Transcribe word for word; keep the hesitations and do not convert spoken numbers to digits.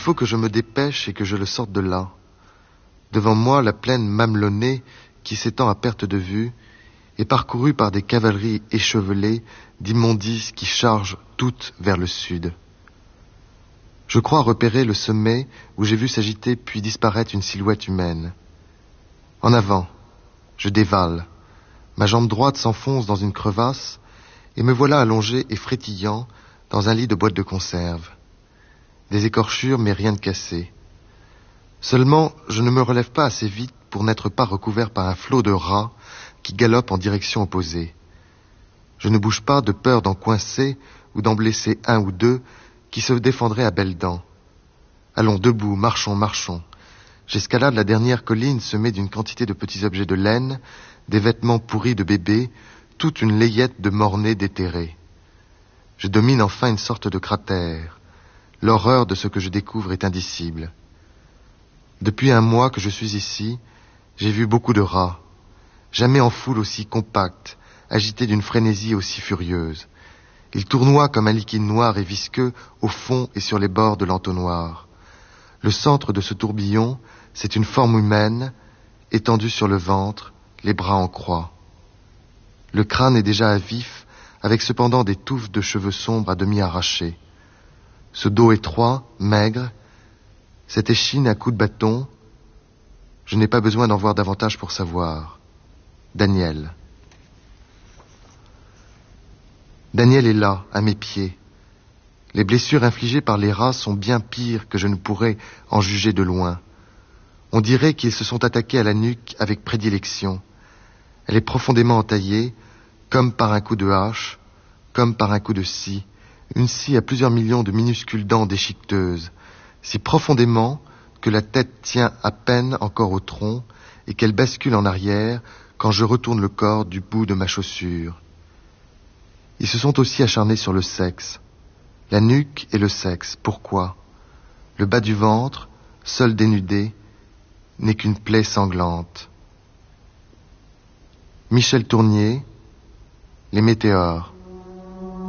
faut que je me dépêche et que je le sorte de là. Devant moi, la plaine mamelonnée qui s'étend à perte de vue est parcourue par des cavaleries échevelées d'immondices qui chargent toutes vers le sud. Je crois repérer le sommet où j'ai vu s'agiter puis disparaître une silhouette humaine. En avant, je dévale. Ma jambe droite s'enfonce dans une crevasse et me voilà allongé et frétillant dans un lit de boîte de conserve. Des écorchures, mais rien de cassé. Seulement, je ne me relève pas assez vite pour n'être pas recouvert par un flot de rats qui galopent en direction opposée. Je ne bouge pas de peur d'en coincer ou d'en blesser un ou deux qui se défendraient à belles dents. Allons, debout, marchons, marchons. J'escalade la dernière colline semée d'une quantité de petits objets de laine, des vêtements pourris de bébé, toute une layette de morts-nés déterrés. Je domine enfin une sorte de cratère. L'horreur de ce que je découvre est indicible. Depuis un mois que je suis ici, j'ai vu beaucoup de rats. Jamais en foule aussi compacte, agitée d'une frénésie aussi furieuse. Ils tournoient comme un liquide noir et visqueux au fond et sur les bords de l'entonnoir. Le centre de ce tourbillon, c'est une forme humaine, étendue sur le ventre, les bras en croix. Le crâne est déjà à vif, avec cependant des touffes de cheveux sombres à demi arrachés. Ce dos étroit, maigre, cette échine à coups de bâton, je n'ai pas besoin d'en voir davantage pour savoir. Daniel. Daniel est là, à mes pieds. Les blessures infligées par les rats sont bien pires que je ne pourrais en juger de loin. On dirait qu'ils se sont attaqués à la nuque avec prédilection. Elle est profondément entaillée, comme par un coup de hache, comme par un coup de scie. Une scie à plusieurs millions de minuscules dents déchiqueteuses, si profondément que la tête tient à peine encore au tronc et qu'elle bascule en arrière quand je retourne le corps du bout de ma chaussure. Ils se sont aussi acharnés sur le sexe. La nuque et le sexe, pourquoi? Le bas du ventre, seul dénudé, n'est qu'une plaie sanglante. Michel Tournier, Les Météores.